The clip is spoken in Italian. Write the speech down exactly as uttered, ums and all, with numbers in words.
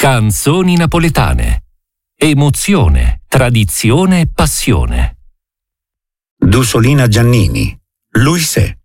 Canzoni napoletane. Emozione, tradizione e passione. Dusolina Giannini, Lui sé.